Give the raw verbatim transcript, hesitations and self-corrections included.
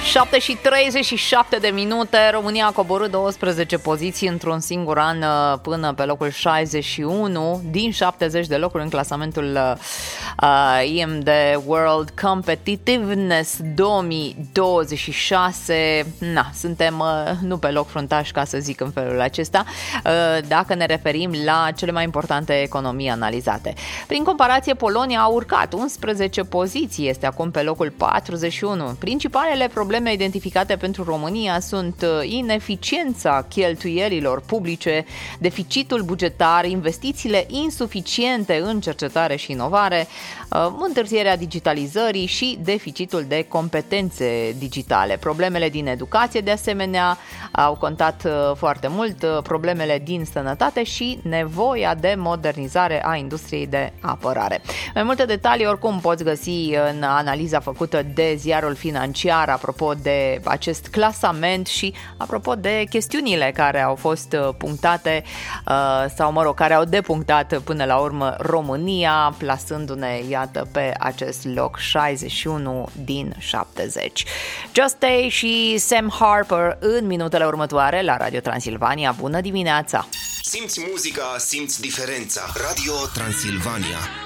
șapte și treizeci și șapte de minute. România a coborât douăsprezece poziții într-un singur an până pe locul șaizeci și unu din șaptezeci de locuri în clasamentul uh, I M D World Competitiveness două mii douăzeci și șase. Na, suntem uh, nu pe loc fruntaș, ca să zic în felul acesta, uh, dacă ne referim la cele mai importante economii analizate. Prin comparație, Polonia a urcat unsprezece poziții, este acum pe locul patruzeci și unu. Principalele probleme identificate pentru România sunt ineficiența cheltuielilor publice, deficitul bugetar, investițiile insuficiente în cercetare și inovare, întârzierea digitalizării și deficitul de competențe digitale. Problemele din educație, de asemenea, au contat foarte mult, problemele din sănătate și nevoia de modernizare a industriei de apărare. Mai multe detalii oricum poți găsi în analiza făcută de Ziarul Financiar apropo de acest clasament și apropo de chestiunile care au fost punctate sau, mă rog, care au depunctat până la urmă România, plasându-ne, iată, pe acest loc șaizeci și unu din șaptezeci. Just Stay și Sam Harper în minutele următoare la Radio Transilvania. Bună dimineața! Simți muzica, simți diferența. Radio Transilvania.